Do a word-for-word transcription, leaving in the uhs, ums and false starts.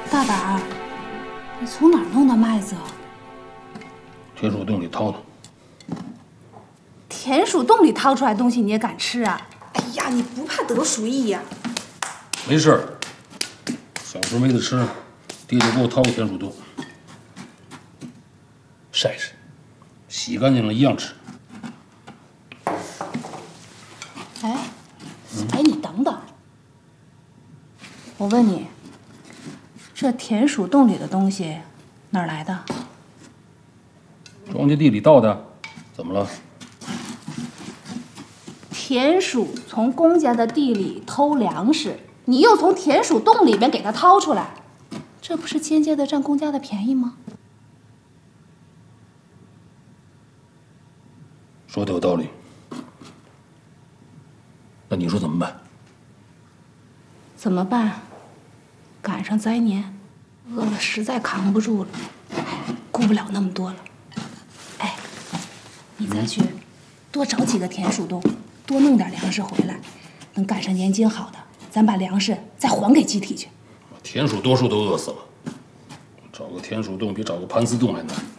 大胆，你从哪儿弄的麦子啊？ 田鼠洞里掏的。 田鼠洞里掏出来东西你也敢吃啊？哎呀，你不怕得鼠疫呀？ 没事儿，小时候没得吃，爹就给我掏过田鼠洞，晒晒，洗干净了一样吃。 哎，哎，你等等，我问你，这田鼠洞里的东西哪儿来的？ 庄稼地里盗的，怎么了？ 田鼠从公家的地里偷粮食，你又从田鼠洞里边给它掏出来，这不是间接的占公家的便宜吗？ 说的有道理。那你说怎么办？ 怎么办？赶上灾年，饿了实在扛不住了，顾不了那么多了。哎，你再去多找几个田鼠洞，多弄点粮食回来，等赶上年景好的，咱把粮食再还给集体去。 田鼠多数都饿死了，找个田鼠洞比找个盘丝洞还难。